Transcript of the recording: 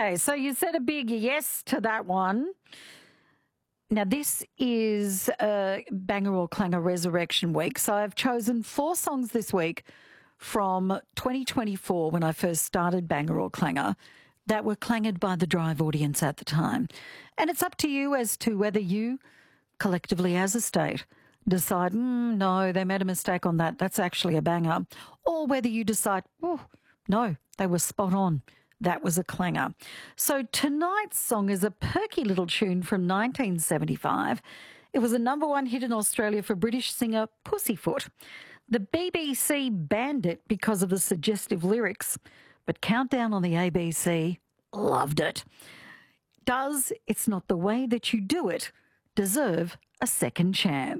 Okay, so you said a big yes to that one. Now, this is Banger or Clanger Resurrection Week. So I've chosen 4 songs this week from 2024 when I first started Banger or Clanger that were clangered by the Drive audience at the time. And it's up to you as to whether you, collectively as a state, decide, no, they made a mistake on that. That's actually a banger. Or whether you decide, oh, no, they were spot on. That was a clanger. So tonight's song is a perky little tune from 1975. It was a #1 hit in Australia for British singer Pussyfoot. The BBC banned it because of the suggestive lyrics, but Countdown on the ABC loved it. Does It's Not the Way That You Do It deserve a second chance?